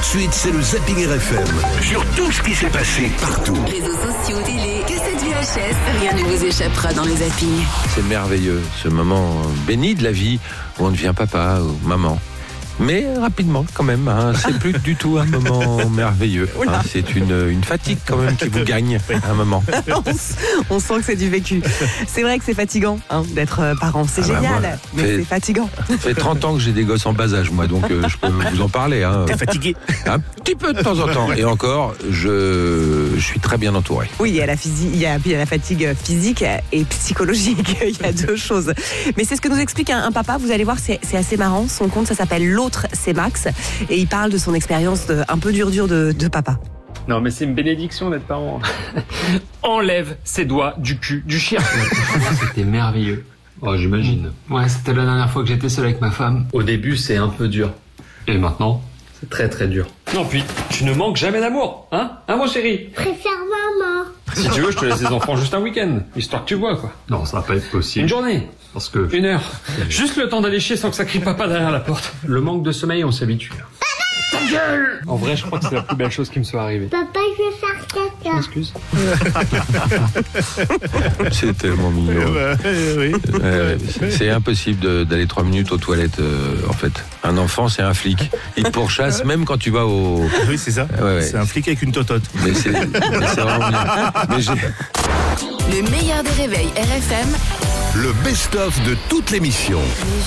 suite, c'est le Zapping RFM. Sur tout ce qui s'est passé partout. Réseaux sociaux, télé, cassette VHS, rien ne vous échappera dans le Zapping. C'est merveilleux, ce moment béni de la vie où on devient papa ou maman. Mais rapidement quand même, c'est plus du tout un moment merveilleux. C'est une fatigue quand même qui vous gagne à un moment. On sent que c'est du vécu. C'est vrai que c'est fatigant d'être parent, c'est génial, mais c'est fatigant. Ça fait 30 ans que j'ai des gosses en bas âge moi, donc je peux vous en parler. T'es fatigué? Un petit peu de temps en temps. Et encore, je suis très bien entouré. Oui, il y a la fatigue physique et psychologique. Il y a deux choses. Mais c'est ce que nous explique un papa. Vous allez voir, c'est assez marrant. Son compte, ça s'appelle L'autre, c'est Max. Et il parle de son expérience un peu dur de papa. Non, mais c'est une bénédiction d'être parent. Enlève ses doigts du cul du chien. C'était merveilleux. Oh, j'imagine. Ouais, c'était la dernière fois que j'étais seul avec ma femme. Au début, c'est un peu dur. Et maintenant? C'est très très dur. Non, puis, tu ne manques jamais d'amour, hein, mon chéri? Préfère maman. Si tu veux, je te laisse les enfants juste un week-end, histoire que tu vois, quoi. Non, ça va pas être possible. Une journée. Parce que... 1 heure. Juste le temps d'aller chier sans que ça crie papa derrière la porte. Le manque de sommeil, on s'habitue. Ta gueule! En vrai, je crois que c'est la plus belle chose qui me soit arrivée. Papa, je vais faire caca. Excuse. C'est tellement mignon. Oui. C'est impossible d'aller 3 minutes aux toilettes, en fait. Un enfant, c'est un flic. Il te pourchasse même quand tu vas au... Oui, c'est ça. Ouais. C'est un flic avec une totote. Mais c'est vraiment bien. Le meilleur des réveils RFM. Le best-of de toute l'émission.